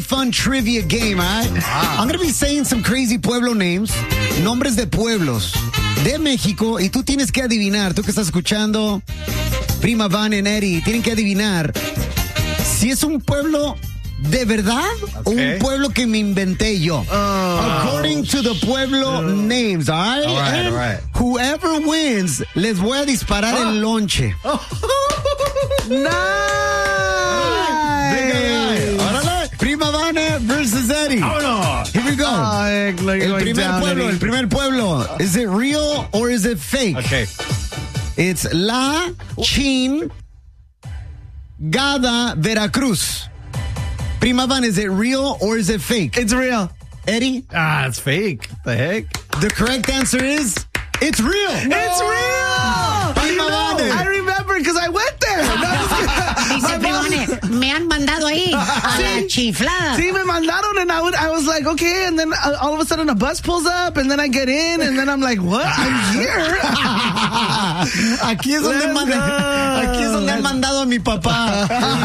really fun trivia game, all right? Wow. I'm going to be saying some crazy pueblo names, nombres de pueblos de México, y tú tienes que adivinar, tú que estás escuchando, Prima Van and Eddie, tienen que adivinar si es un pueblo de verdad o un pueblo que me inventé yo. According to the pueblo names, all right? All right. Whoever wins, les voy a disparar el lonche. Nice! Prima Vane versus Eddie. Oh, no. Here we go. El primer pueblo. Is it real or is it fake? Okay. It's La Chingada, Veracruz. Prima Van, is it real or is it fake? It's real. Eddie? It's fake. The heck? The correct answer is it's real. No. It's real. Prima Van. I remember because I went there. Dice Prima Van, me han mandado ahí a la chiflada. Sí, me mandaron and I was like, okay, and then all of a sudden a bus pulls up and then I get in and then I'm like, what? I'm here. Aquí es donde han mandado a mi papá.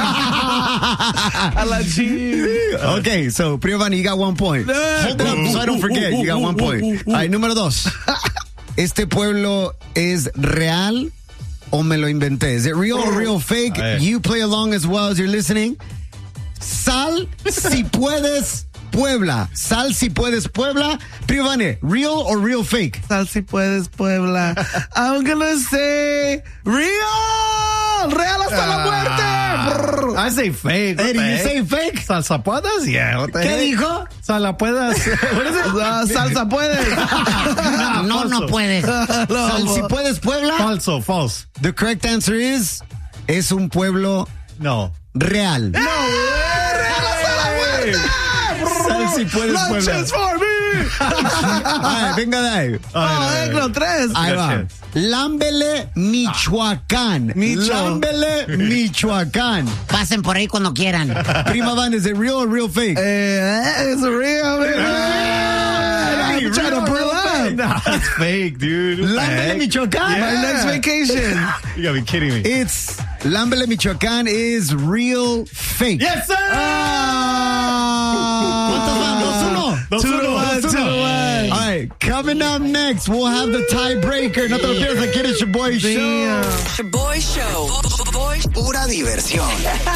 A la chif. Okay, so Prima Van, you got 1 point. Hold it up so I don't forget. You got 1 point. All right, número 2. ¿Este pueblo es real o me lo inventé? Is it real or real fake? You play along as well as you're listening. Sal si puedes Puebla. Sal si puedes Puebla. Prima Van, real or real fake? Sal si puedes Puebla. I'm gonna say real. Real hasta la muerte. I say fake. Eddie, you say fake? Salsa puedes? Yeah. What the ¿Qué heck? dijo? Salsa puedes. What is it? Salsa puedes. No puedes. Sal si puedes Puebla. False. The correct answer is es un pueblo real. No. Real hasta la muerte. Sal si puedes Puebla. Lunches for me. Ay, venga de ahí. No, 3. Ahí va. Lámbele, Michoacán. Lámbele, Michoacán. Pasen por ahí cuando quieran. Prima Van, is it real or real fake? It's real, man. I'm trying to pull up. No, it's fake, dude. Lámbele, Michoacán. My next vacation. You gotta be kidding me. It's Lámbele, Michoacán is real fake. Yes, sir! ¿Cuántos van? 2-1. 2-1. All right, coming up next, we'll have the tiebreaker. No te lo pierdas, aquí en el Shaboy Show. Shaboy Show. Pura diversión.